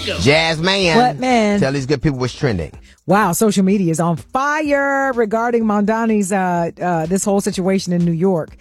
Jazz man. What, man? Tell these good people what's trending. Wow, social media is on fire regarding Mondani's this whole situation in New York.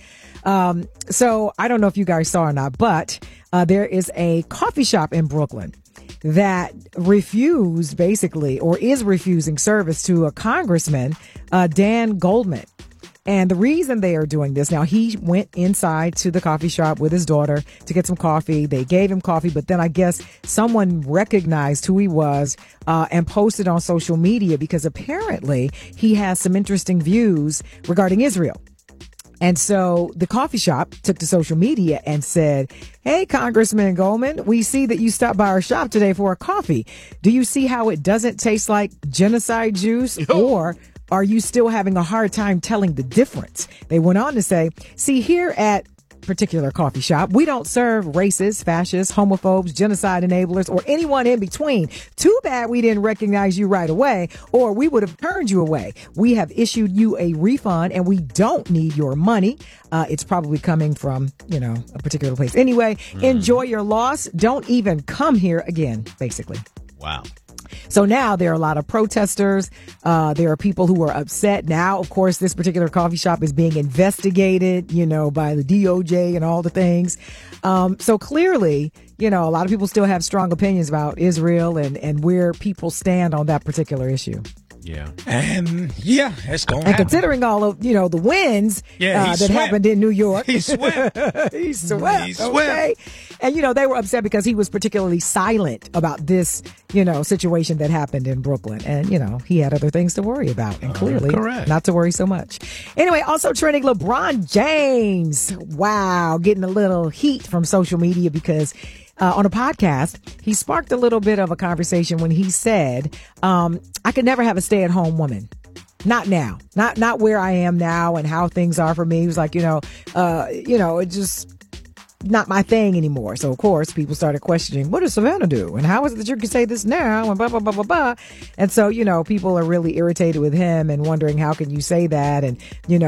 So I don't know if you guys saw or not, but there is a coffee shop in Brooklyn that refused basically or is refusing service to a congressman, Dan Goldman. And the reason they are doing this now, he went inside to the coffee shop with his daughter to get some coffee. They gave him coffee, but then I guess someone recognized who he was and posted on social media because apparently he has some interesting views regarding Israel. And so the coffee shop took to social media and said, "Hey, Congressman Goldman, we see that you stopped by our shop today for a coffee. Do you see how it doesn't taste like genocide juice? Or are you still having a hard time telling the difference?" They went on to say, "See, here at particular coffee shop, we don't serve racists, fascists, homophobes, genocide enablers, or anyone in between. Too bad we didn't recognize you right away, or we would have turned you away. We have issued you a refund and we don't need your money. It's probably coming from, a particular place. Anyway, enjoy your loss. Don't even come here again," basically. Wow. So now there are a lot of protesters. There are people who are upset. Now, of course, this particular coffee shop is being investigated, by the DOJ and all the things. So clearly, a lot of people still have strong opinions about Israel and where people stand on that particular issue. Yeah. And it's going to And happen. considering all of, the wins that happened in New York. He swept. He swept. Okay. And, they were upset because he was particularly silent about this, situation that happened in Brooklyn. And, he had other things to worry about. And clearly not to worry so much. Anyway, also trending LeBron James. Wow. Getting a little heat from social media because on a podcast, he sparked a little bit of a conversation when he said, I could never have a stay-at-home woman. Not now. Not where I am now and how things are for me. He was like, it's just not my thing anymore. So, of course, people started questioning, what does Savannah do? And how is it that you can say this now? And blah, blah, blah, blah, blah. And so, people are really irritated with him and wondering, how can you say that? And,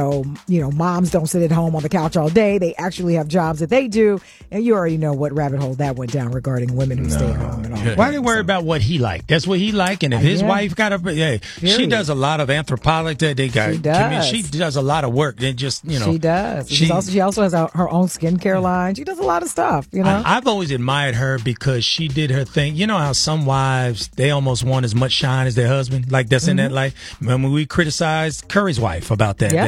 moms don't sit at home on the couch all day. They actually have jobs that they do. And you already know what rabbit hole that went down regarding women who stay at home and all that. Why they worry about what he liked? That's what he liked. And if his wife got she does a lot of anthropology. She does. She does a lot of work. They just, She does. She also has her own skincare line. She does a lot of stuff, I've always admired her because she did her thing. You know how some wives, they almost want as much shine as their husband, like that's in that life. When we criticized Curry's wife about that,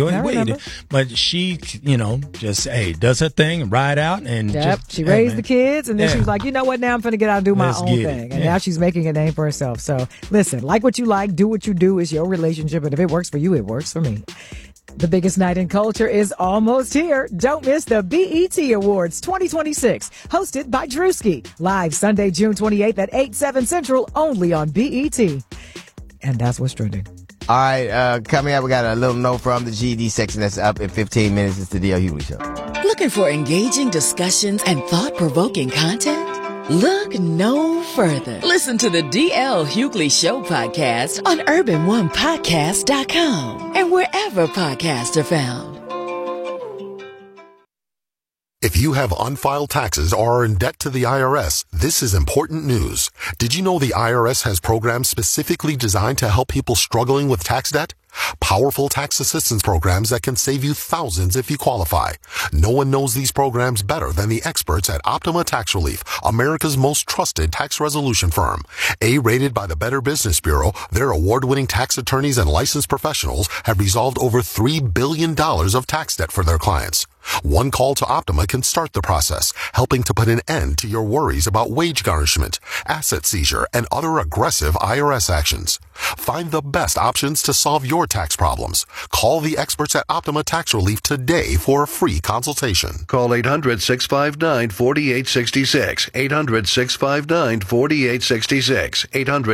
but she, just does her thing and ride out and she raised the kids and then she was like, you know what, now I'm finna get out and do my own thing. And now she's making a name for herself. So listen, like what you like, do what you do. It's your relationship, and if it works for you, it works for me. The biggest night in culture is almost here. Don't miss the BET Awards 2026, hosted by Drewski. Live Sunday, June 28th at 8/7 Central, only on BET. And that's what's trending. All right, coming up, we got a little note from the GD section that's up in 15 minutes. It's the D.L. Hughley Show. Looking for engaging discussions and thought-provoking content? Look no further. Listen to the D.L. Hughley Show podcast on UrbanOnePodcast.com and wherever podcasts are found. If you have unfiled taxes or are in debt to the IRS, this is important news. Did you know the IRS has programs specifically designed to help people struggling with tax debt? Powerful tax assistance programs that can save you thousands if you qualify. No one knows these programs better than the experts at Optima Tax Relief, America's most trusted tax resolution firm. A-rated by the Better Business Bureau, their award-winning tax attorneys and licensed professionals have resolved over $3 billion of tax debt for their clients. One call to Optima can start the process, helping to put an end to your worries about wage garnishment, asset seizure, and other aggressive IRS actions. Find the best options to solve your tax problems. Call the experts at Optima Tax Relief today for a free consultation. Call 800-659-4866. 800-659-4866.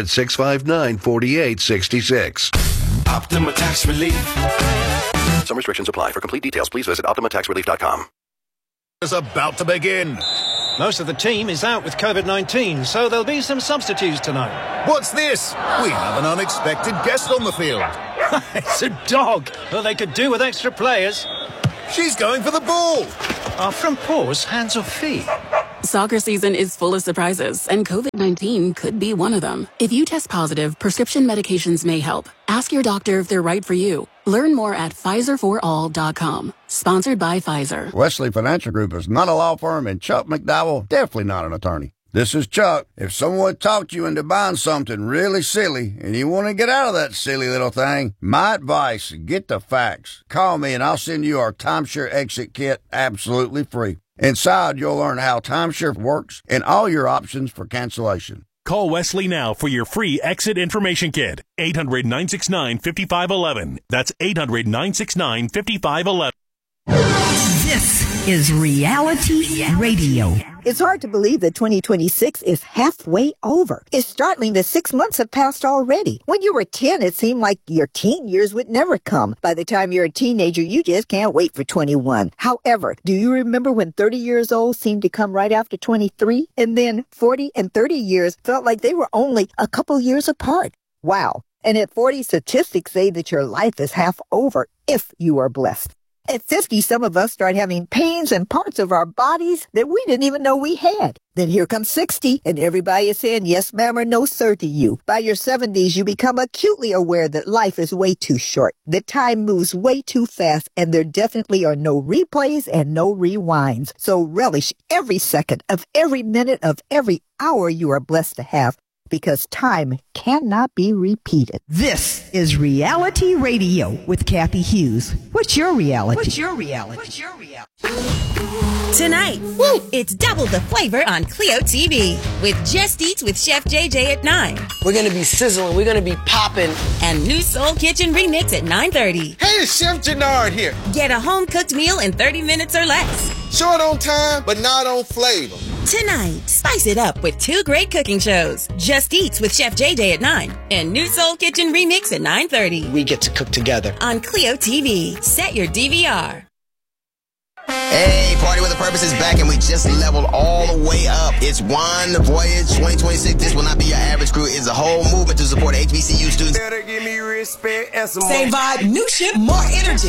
800-659-4866. Optima Tax Relief. Some restrictions apply. For complete details, please visit OptimaTaxRelief.com. Is about to begin. Most of the team is out with COVID-19, so there'll be some substitutes tonight. What's this? We have an unexpected guest on the field. It's a dog. Well, they could do with extra players. She's going for the ball. Are front paws hands or feet? Soccer season is full of surprises, and COVID-19 could be one of them. If you test positive, prescription medications may help. Ask your doctor if they're right for you. Learn more at PfizerForAll.com. Sponsored by Pfizer. Wesley Financial Group is not a law firm, and Chuck McDowell definitely not an attorney. This is Chuck. If someone talked you into buying something really silly and you want to get out of that silly little thing, my advice, get the facts. Call me and I'll send you our timeshare exit kit absolutely free. Inside, you'll learn how timeshare works and all your options for cancellation. Call Wesley now for your free exit information kit. 800-969-5511. That's 800-969-5511. This is Reality Radio. It's hard to believe that 2026 is halfway over. It's startling that 6 months have passed already. When you were 10, it seemed like your teen years would never come. By the time you're a teenager, you just can't wait for 21. However, do you remember when 30 years old seemed to come right after 23? And then 40 and 30 years felt like they were only a couple years apart. Wow. And at 40, statistics say that your life is half over if you are blessed. At 50, some of us start having pains in parts of our bodies that we didn't even know we had. Then here comes 60, and everybody is saying yes, ma'am, or no, sir to you. By your 70s, you become acutely aware that life is way too short, that time moves way too fast, and there definitely are no replays and no rewinds. So relish every second of every minute of every hour you are blessed to have, because time cannot be repeated. This is Reality Radio with Kathy Hughes. What's your reality? What's your reality? What's your reality? Tonight, it's double the flavor on Clio TV with Just Eats with Chef JJ at 9. We're going to be sizzling. We're going to be popping. And New Soul Kitchen Remix at 9:30. Hey, it's Chef Jannard here. Get a home-cooked meal in 30 minutes or less. Short on time, but not on flavor. Tonight, spice it up with 2 great cooking shows. Just Eats with Chef JJ at 9 and New Soul Kitchen Remix at 9:30. We get to cook together. On Clio TV. Set your DVR. Hey, Party with a Purpose is back, and we just leveled all the way up. It's One Voyage 2026. This will not be your average crew. It's a whole movement to support HBCU students. Better give me respect and some Same vibe, new ship, more energy.